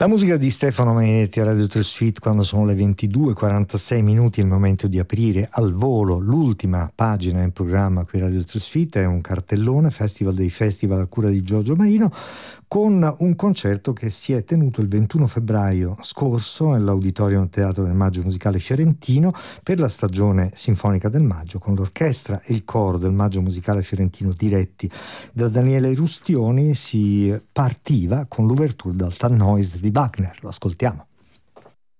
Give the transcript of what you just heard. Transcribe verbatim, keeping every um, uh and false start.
La musica di Stefano Mainetti a Radio True Suite quando sono le ventidue e quarantasei minuti, è il momento di aprire al volo l'ultima pagina in programma qui a Radio True Suite. È un cartellone, Festival dei Festival a cura di Giorgio Marino, con un concerto che si è tenuto il ventuno febbraio scorso nell'Auditorium Teatro del Maggio Musicale Fiorentino per la stagione sinfonica del Maggio, con l'orchestra e il coro del Maggio Musicale Fiorentino diretti da Daniele Rustioni. Si partiva con l'ouverture dal Tannhäuser di Wagner. Lo ascoltiamo.